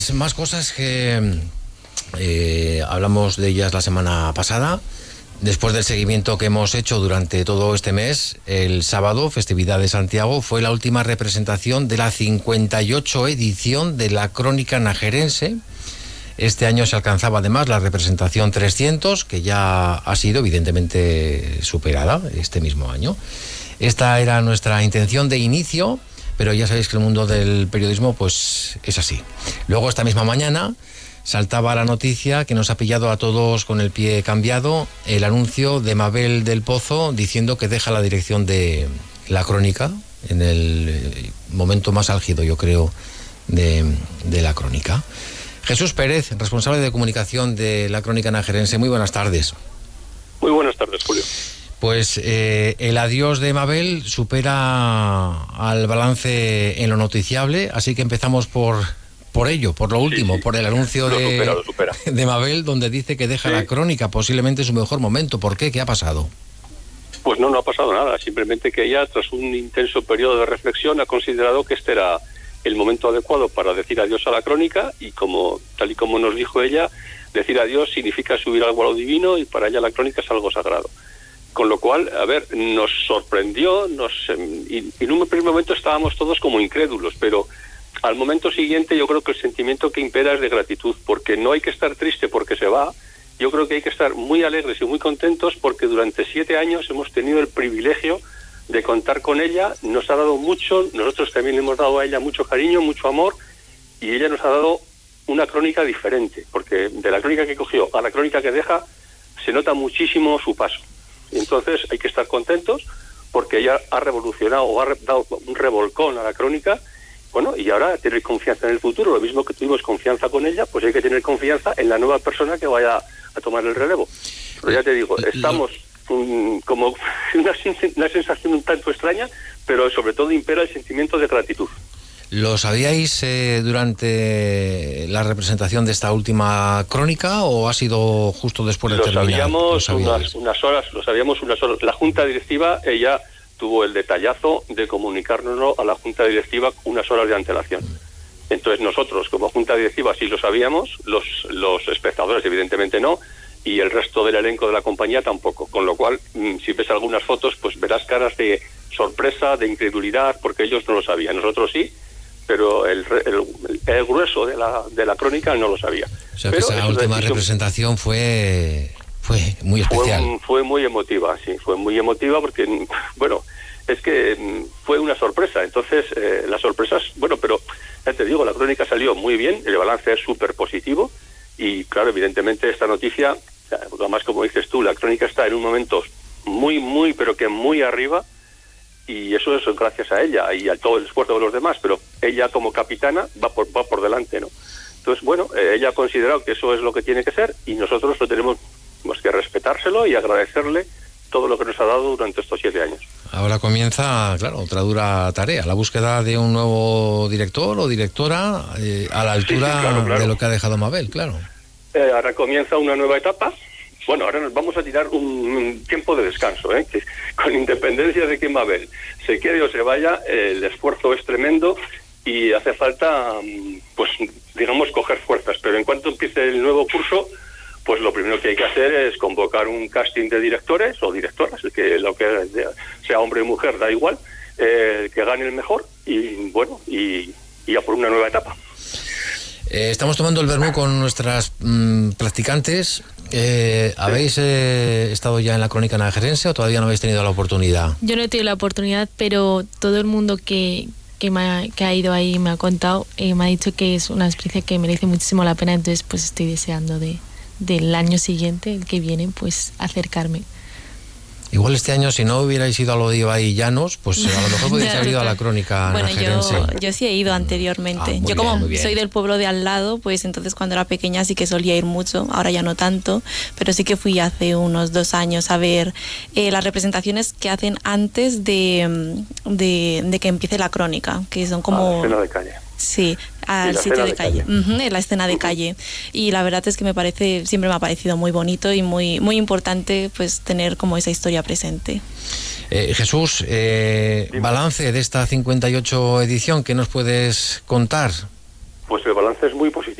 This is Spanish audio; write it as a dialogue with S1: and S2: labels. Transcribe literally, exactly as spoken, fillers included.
S1: Más cosas que eh, hablamos de ellas la semana pasada. Después del seguimiento que hemos hecho durante todo este mes, el sábado, festividad de Santiago, fue la última representación de la cincuenta y ocho edición de la Crónica Najerense. Este año se alcanzaba además la representación trescientos, que ya ha sido evidentemente superada este mismo año. Esta era nuestra intención de inicio, pero ya sabéis que el mundo del periodismo pues es así. Luego, esta misma mañana, saltaba la noticia que nos ha pillado a todos con el pie cambiado, el anuncio de Mabel del Pozo diciendo que deja la dirección de la Crónica, en el momento más álgido, yo creo, de, de la Crónica. Jesús Pérez, responsable de comunicación de la Crónica Najerense, muy buenas tardes.
S2: Muy buenas tardes, Julio.
S1: Pues eh, el adiós de Mabel supera al balance en lo noticiable, así que empezamos por... Por ello, por lo último, sí, sí. por el anuncio
S2: lo
S1: de,
S2: supera, lo supera.
S1: de Mabel, donde dice que deja sí. la Crónica, posiblemente su mejor momento. ¿Por qué? ¿Qué ha pasado?
S2: Pues no, no ha pasado nada. Simplemente que ella, tras un intenso periodo de reflexión, ha considerado que este era el momento adecuado para decir adiós a la Crónica, y como tal y como nos dijo ella, decir adiós significa subir algo a lo divino, y para ella la Crónica es algo sagrado. Con lo cual, a ver, nos sorprendió, nos y, y en un primer momento estábamos todos como incrédulos, pero al momento siguiente yo creo que el sentimiento que impera es de gratitud, porque no hay que estar triste porque se va. Yo creo que hay que estar muy alegres y muy contentos porque durante siete años hemos tenido el privilegio de contar con ella. Nos ha dado mucho, nosotros también le hemos dado a ella mucho cariño, mucho amor, y ella nos ha dado una crónica diferente, porque de la crónica que cogió a la crónica que deja se nota muchísimo su paso. Entonces hay que estar contentos porque ella ha revolucionado o ha dado un revolcón a la Crónica. Bueno, y ahora tener confianza en el futuro, lo mismo que tuvimos confianza con ella, pues hay que tener confianza en la nueva persona que vaya a tomar el relevo. Pero ya te digo, estamos um, como una, una sensación un tanto extraña, pero sobre todo impera el sentimiento de gratitud.
S1: ¿Lo sabíais eh, durante la representación de esta última Crónica o ha sido justo después de
S2: lo
S1: terminar?
S2: Sabíamos ¿Lo unas, unas horas, lo sabíamos unas horas. La Junta Directiva, ella tuvo el detallazo de comunicárnoslo a la Junta Directiva unas horas de antelación. Entonces nosotros, como Junta Directiva, sí lo sabíamos, los, los espectadores evidentemente no, y el resto del elenco de la compañía tampoco. Con lo cual, si ves algunas fotos, pues verás caras de sorpresa, de incredulidad, porque ellos no lo sabían. Nosotros sí, pero el, el, el grueso de la, de la Crónica no lo sabía.
S1: O sea,
S2: pero
S1: que esa última decisión... representación fue... Fue muy especial.
S2: Fue, fue muy emotiva, sí, fue muy emotiva porque, bueno, es que fue una sorpresa. Entonces, eh, las sorpresas, bueno, pero ya te digo, la Crónica salió muy bien, el balance es súper positivo y, claro, evidentemente esta noticia, además como dices tú, la Crónica está en un momento muy, muy, pero que muy arriba, y eso es gracias a ella y a todo el esfuerzo de los demás, pero ella como capitana va por, va por delante, ¿no? Entonces, bueno, eh, ella ha considerado que eso es lo que tiene que ser y nosotros lo tenemos... Tenemos que respetárselo y agradecerle todo lo que nos ha dado durante estos siete años.
S1: Ahora comienza, claro, otra dura tarea, la búsqueda de un nuevo director o directora eh, a la altura sí, sí, claro, claro. de lo que ha dejado Mabel, claro.
S2: Eh, ahora comienza una nueva etapa. Bueno, ahora nos vamos a tirar un, un tiempo de descanso, ¿eh? Que con independencia de que Mabel se quede o se vaya, eh, el esfuerzo es tremendo y hace falta, pues, digamos, coger fuerzas. Pero en cuanto empiece el nuevo curso, pues lo primero que hay que hacer es convocar un casting de directores o directoras, el que lo que sea hombre o mujer, da igual, eh, que gane el mejor y bueno, y, y a por una nueva etapa.
S1: Eh, estamos tomando el vermú con nuestras mmm, practicantes. Eh, ¿Habéis eh, estado ya en la Crónica Najerense o todavía no habéis tenido la oportunidad?
S3: Yo no he tenido la oportunidad, pero todo el mundo que, que, me ha, que ha ido ahí me ha contado, eh, me ha dicho que es una experiencia que merece muchísimo la pena, entonces pues estoy deseando de... del año siguiente, el que viene, pues acercarme.
S1: Igual este año, si no hubierais ido a lo de Ibai Llanos, pues a lo mejor podríais haber ido a la Crónica
S4: bueno,
S1: Najerense.
S4: Yo, yo sí he ido anteriormente.
S1: Ah,
S4: yo como
S1: bien,
S4: soy del pueblo de al lado, pues entonces cuando era pequeña sí que solía ir mucho, ahora ya no tanto, pero sí que fui hace unos dos años a ver eh, las representaciones que hacen antes de, de, de que empiece la Crónica, que son como...
S2: Ah, escena de calle.
S4: Sí, al sitio de, de calle, calle. Uh-huh, en la escena de
S2: uh-huh.
S4: calle. Y la verdad es que me parece, siempre me ha parecido muy bonito y muy, muy importante pues tener como esa historia presente.
S1: Eh, Jesús, eh, balance de esta cincuenta y ocho edición, ¿qué nos puedes contar?
S2: Pues el balance es muy positivo.